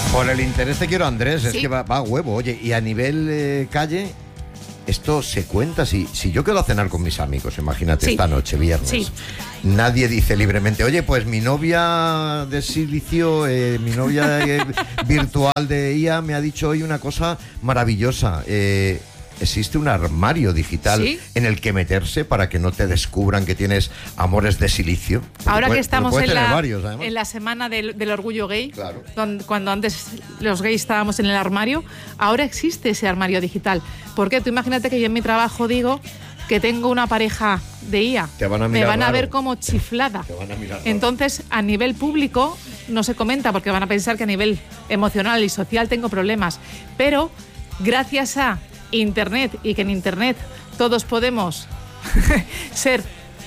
Por el interés te quiero, Andrés, Sí. es que va a huevo. Oye, y a nivel calle, esto se cuenta. Si yo quedo a cenar con mis amigos, imagínate, Sí. esta noche, viernes, Sí. nadie dice libremente, oye, pues mi novia de silicio, mi novia virtual de IA me ha dicho hoy una cosa maravillosa. Existe un armario digital ¿Sí? en el que meterse para que no te descubran que tienes amores de silicio. Porque Ahora que puede- estamos puede en tener la, varios, además. en la semana del orgullo gay, Claro. cuando antes los gays estábamos en el armario, ahora existe ese armario digital. Porque tú imagínate que yo en mi trabajo digo que tengo una pareja de IA. Te van a Me mirar van a raro. ver como chiflada. Te van a mirar raro. Entonces, a nivel público no se comenta porque van a pensar que a nivel emocional y social tengo problemas. Pero gracias a Internet y que en Internet todos podemos ser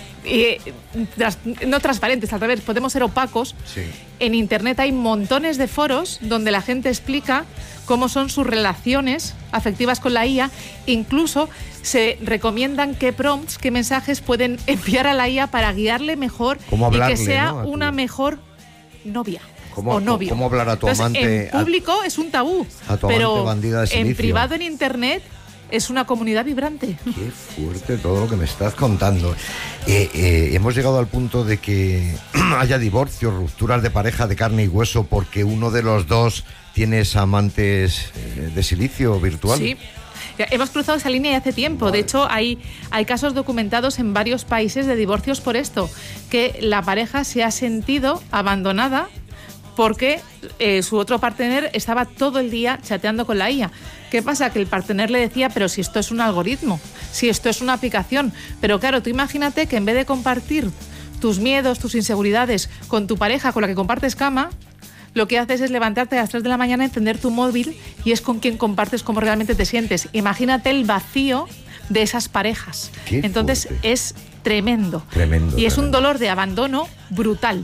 no transparentes, al revés, podemos ser opacos. Sí. En Internet hay montones de foros donde la gente explica cómo son sus relaciones afectivas con la IA. Incluso se recomiendan qué prompts, qué mensajes pueden enviar a la IA para guiarle mejor Cómo y hablarle, que sea ¿no? A tu- una mejor novia. ¿Cómo- O novio. cómo hablar a tu Entonces, amante, En público es un tabú, a tu pero amante bandida de en silicio? privado, en Internet, es una comunidad vibrante. Qué fuerte todo lo que me estás contando. Hemos llegado al punto de que haya divorcios, rupturas de pareja de carne y hueso porque uno de los dos tienes amantes de silicio virtual. Sí. Hemos cruzado esa línea ya hace tiempo. De hecho, hay casos documentados en varios países de divorcios por esto, que la pareja se ha sentido abandonada porque su otro partener estaba todo el día chateando con la IA. ¿Qué pasa? Que el partener le decía, pero si esto es un algoritmo, si esto es una aplicación. Pero claro, tú imagínate que en vez de compartir tus miedos, tus inseguridades con tu pareja con la que compartes cama, lo que haces es levantarte a las 3 de la mañana, encender tu móvil y es con quien compartes cómo realmente te sientes. Imagínate el vacío de esas parejas. Qué Entonces fuerte. es tremendo. Tremendo, Y es un tremendo. dolor de abandono brutal.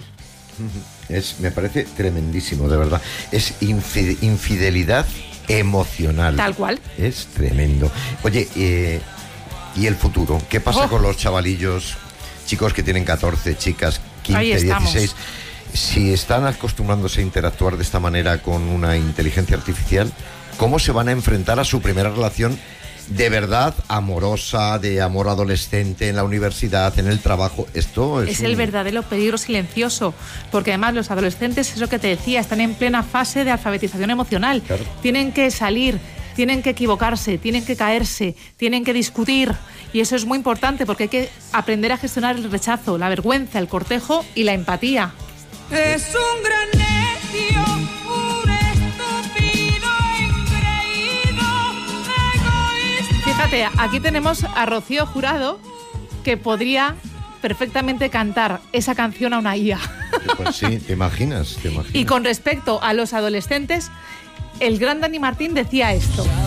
Me parece tremendísimo, de verdad. Es infidelidad emocional. Tal cual. Es tremendo. Oye, ¿y el futuro? ¿Qué pasa Oh. con los chavalillos, chicos que tienen 14, chicas 15, Ahí estamos. 16? Si están acostumbrándose a interactuar de esta manera con una inteligencia artificial, ¿cómo se van a enfrentar a su primera relación de verdad amorosa, de amor adolescente en la universidad, en el trabajo? Esto es el un- verdadero peligro silencioso, porque además los adolescentes, es lo que te decía, están en plena fase de alfabetización emocional. Claro. Tienen que salir, tienen que equivocarse, tienen que caerse, tienen que discutir. Y eso es muy importante porque hay que aprender a gestionar el rechazo, la vergüenza, el cortejo y la empatía. Es un gran necio, un estúpido, engreído, egoísta. Fíjate, aquí tenemos a Rocío Jurado, que podría perfectamente cantar esa canción a una IA. Pues sí, te imaginas. Y con respecto a los adolescentes, el gran Dani Martín decía esto.